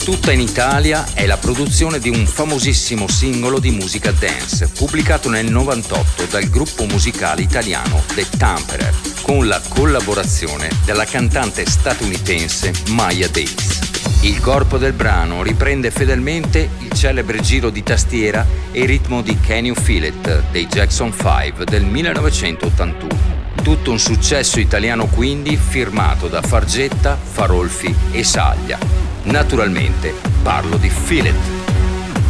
Tutta in Italia è la produzione di un famosissimo singolo di musica dance pubblicato nel 98 dal gruppo musicale italiano The Tamperer, con la collaborazione della cantante statunitense Maya Davis. Il corpo del brano riprende fedelmente il celebre giro di tastiera e il ritmo di Can You Feel It dei Jackson 5 del 1981. Tutto un successo italiano quindi firmato da Fargetta, Farolfi e Saglia. Naturalmente parlo di Feel It.